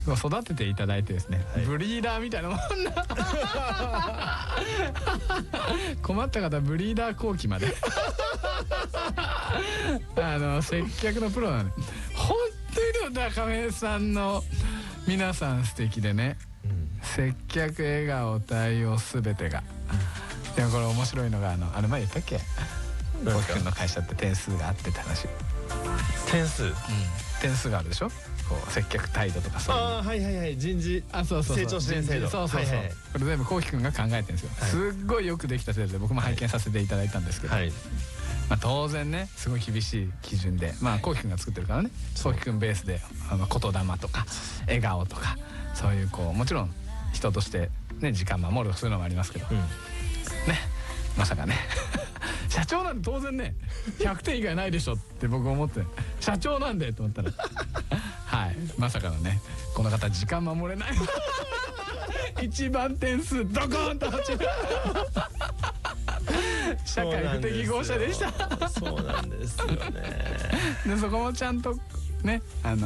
育てていただいてですね、ブリーダーみたいなもんな困った方ブリーダー後期まで接客のプロなんで、本当に高めさんの皆さん素敵でね、接客、笑顔、対応すべてが、でもこれ面白いのが前言ったっけ、僕君の会社って点数があってって話。 点数、 点数があるでしょ、こう接客態度とか。そういうはいはいはい、人事成長支援制度。 そうそうそう、これ全部こうきくんが考えてるんですよ。すっごいよくできた制度で僕も拝見させていただいたんですけど、当然ねすごい厳しい基準で、こうきくんが作ってるからね、こうきくんベースで言霊とか笑顔とか、そういうこうもちろん人としてね時間守る、そういうのもありますけど、ね、まさかね社長なんて当然ね100点以外ないでしょって僕思って、社長なんでと思ったらはい、まさかのね、この方時間守れない一番点数ドコーンと落ちる社会不適合者でした。 そうなんですよね。 でそこもちゃんとね、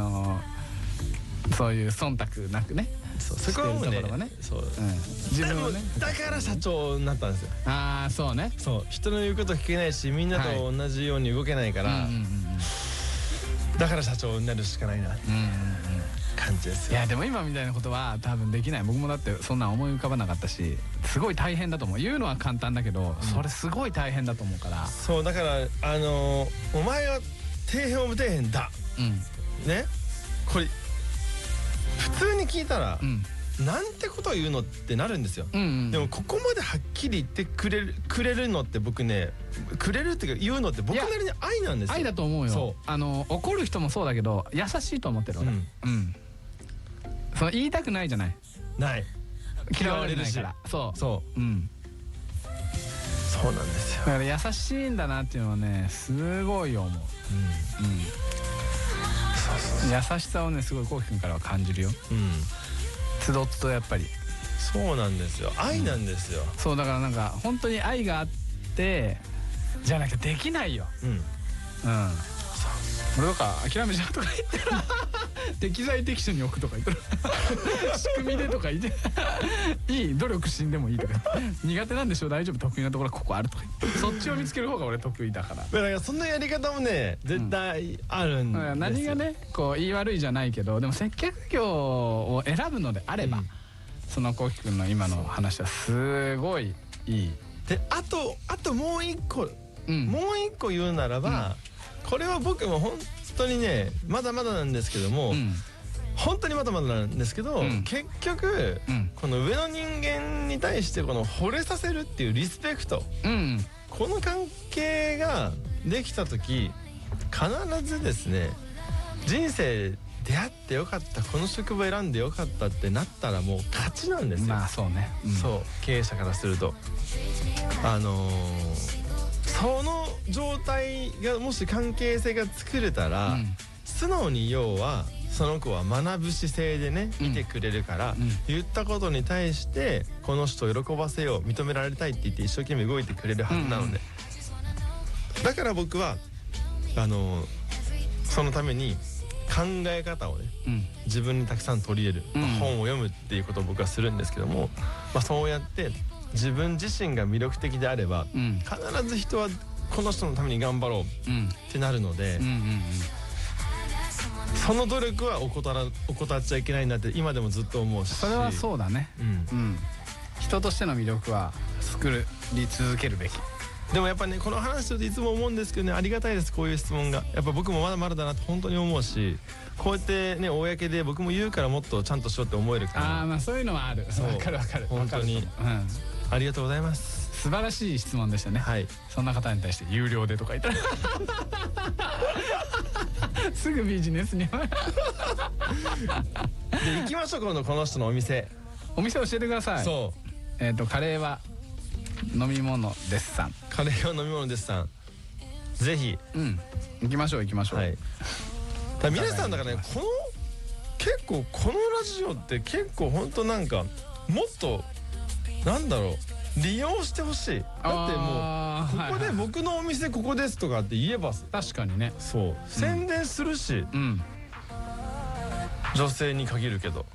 そういう忖度なくね、 そこはもうね、 自分をね、 だから社長になったんですよ。 ああそうね、 そう人の言うこと聞けないし、みんなと同じように動けないから、だから社長になるしかないなって感じですよ。 いやでも今みたいなことは多分できない。僕もだってそんな思い浮かばなかったし、すごい大変だと思う。言うのは簡単だけど、それすごい大変だと思うから。 そうだからお前は底辺を無底辺だ、ね、これ普通に聞いたら、なんてことを言うのってなるんですよ。でもここまではっきり言ってくれるのって、僕ね、くれるっていうか言うのって僕なりに愛なんですよ。 愛だと思うよ。怒る人もそうだけど優しいと思ってる俺。その言いたくないじゃない。 ない。 嫌われるから。そうそう。そうなんですよ。 だから優しいんだなっていうのはね、すごい思う。優しさをねすごいこうきくんからは感じるよ。つどつとやっぱり。 そうなんですよ。愛なんですよ。 そうだからなんか本当に愛があってじゃなきゃできないよ。俺とか諦めちゃうとか言ったら適材適所に置くとか言ったら仕組みでとか言っていい努力しんでもいいとか苦手なんでしょ大丈夫得意なところここあるとか言ってそっちを見つける方が俺得意だから。だからそんなやり方もね絶対あるんですよ。 何がねこう言い悪いじゃないけどでも接客業を選ぶのであればそのこうきくんの今の話はすごいいい。 であともう一個言うならばこれは僕も本当にねまだまだなんですけども本当にまだまだなんですけど結局この上の人間に対してこの惚れさせるっていうリスペクトこの関係ができた時必ずですね人生出会ってよかったこの職場選んでよかったってなったらもう勝ちなんですよ。 まあそうねそう経営者からするとその状態がもし関係性が作れたら素直に要はその子は学ぶ姿勢でねいてくれるから言ったことに対してこの人を喜ばせよう認められたいって言って一生懸命動いてくれるはずなのでだから僕はそのために考え方をね自分にたくさん取り入れる本を読むっていうことを僕はするんですけどもそうやって自分自身が魅力的であれば必ず人はこの人のために頑張ろうってなるのでその努力は怠っちゃいけないなって今でもずっと思うしそれはそうだね人としての魅力は作り続けるべき。 でもやっぱねこの話をいつも思うんですけどねありがたいですこういう質問がやっぱ僕もまだまだだなと本当に思うしこうやってね公で僕も言うからもっとちゃんとしようって思えるからまあそういうのはある分かる分かる本当にありがとうございます。 素晴らしい質問でしたね。はいそんな方に対して有料でとか言ったらすぐビジネスにで行きましょうこの人のお店教えてください。そうカレーは飲み物ですさんカレーは飲み物ですさんぜひ行きましょう行きましょう。 だ皆さんだからね結構このラジオって結構本当なんかもっとなんだろう利用してほしい。だってもうここで僕のお店ここですとかって言えば確かにねそう宣伝するし女性に限るけど。